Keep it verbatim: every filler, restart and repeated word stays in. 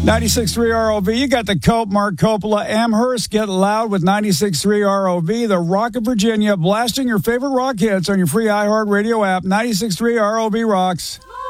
ninety-six point three R O V. You got the Cope, Mark Coppola, Amherst. Get loud with ninety-six point three R O V. The Rock of Virginia, blasting your favorite rock hits on your free iHeartRadio app. ninety-six point three R O V rocks.